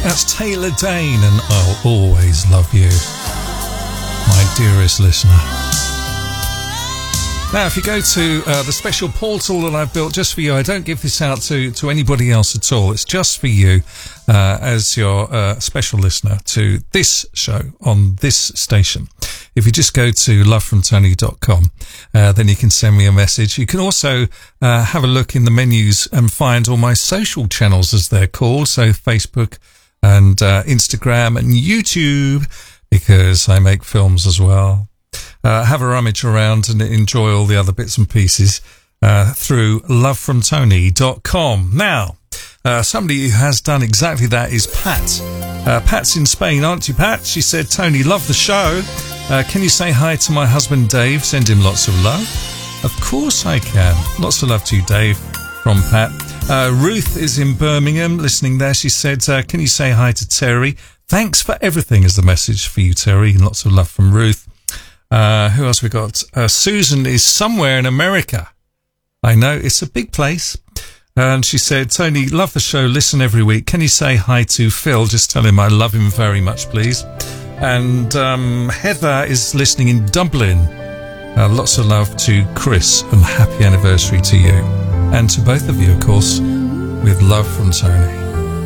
That's Taylor Dane and I'll Always Love You, my dearest listener. Now, if you go to the special portal that I've built just for you, I don't give this out to anybody else at all. It's just for you as your special listener to this show on this station. If you just go to lovefromtony.com, then you can send me a message. You can also have a look in the menus and find all my social channels, as they're called, so Facebook and Instagram and YouTube, because I make films as well. Have a rummage around and enjoy all the other bits and pieces through lovefromtony.com. Now, somebody who has done exactly that is Pat. Pat's in Spain, aren't you, Pat? She said, Tony, love the show. Can you say hi to my husband, Dave? Send him lots of love. Of course I can. Lots of love to you, Dave, from Pat. Ruth is in Birmingham listening there. She said, can you say hi to Terry? Thanks for everything is the message for you, Terry. Lots of love from Ruth. Who else we got? Susan is somewhere in America. I know, it's a big place. And she said, Tony, love the show, listen every week. Can you say hi to Phil? Just tell him I love him very much, please. And Heather is listening in Dublin. Lots of love to Chris and happy anniversary to you. And to both of you, of course, with love from Tony.